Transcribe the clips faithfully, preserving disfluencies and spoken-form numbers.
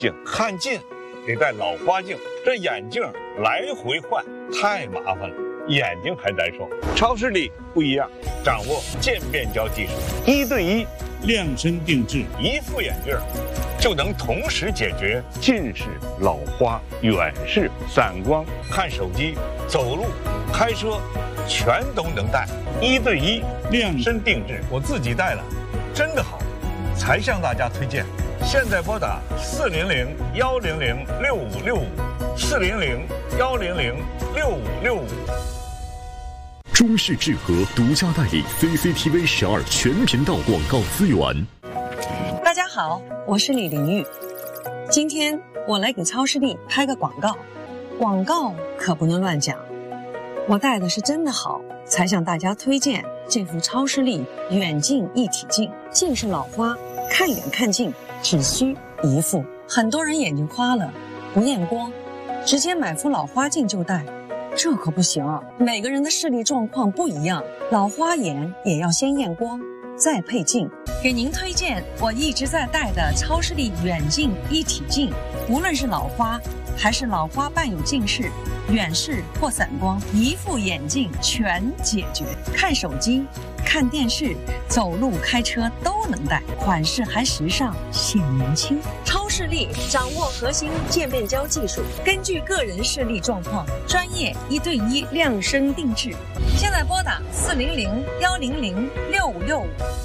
镜，看近得戴老花镜，这眼镜来回换太麻烦了，眼睛还难受。超视力不一样，掌握渐变焦技术，一对一量身定制， 一副眼镜就能同时解决近视、老花、远视、散光，看手机、走路、开车，全都能戴，一对一量身定制。我自己戴了，真的好，才向大家推荐。现在拨打四零零幺零零六五六五，四零零幺零零六五六五。 中视智和独家代理 C C T V 十二全频道广告资源。 大家好，我是李玲玉，今天我来给超视力拍个广告，广告可不能乱讲。我戴的是真的好，才向大家推荐这副超视力远近一体镜，近视老花看远看近只需一副。很多人眼睛花了不验光，直接买副老花镜就戴，这可不行啊！每个人的视力状况不一样，老花眼也要先验光再配镜。给您推荐我一直在戴的超视力远近一体镜，无论是老花还是老花伴有近视、远视或散光，一副眼镜全解决。看手机、看电视、走路、开车都能戴，款式还时尚显年轻。超视力掌握核心渐变焦技术，根据个人视力状况，专业一对一量身定制。现在拨打四零零幺零零六五六五。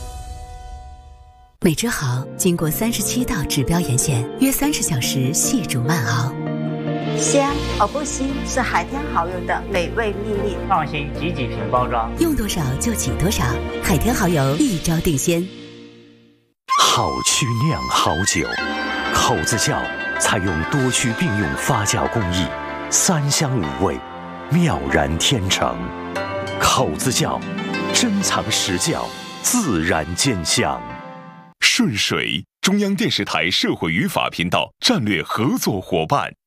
美之好经过三十七道指标沿线，约三十小时细煮慢熬。 香而不腥是海天蚝油的美味秘密。 放心，挤几瓶包装， 用多少就挤多少。海天蚝油一招定鲜。 好曲酿好酒，口子窖采用多区并用发酵工艺，三香五味，妙然天成。口子窖珍藏实窖，自然见香。 顺水，中央电视台社会与法频道战略合作伙伴。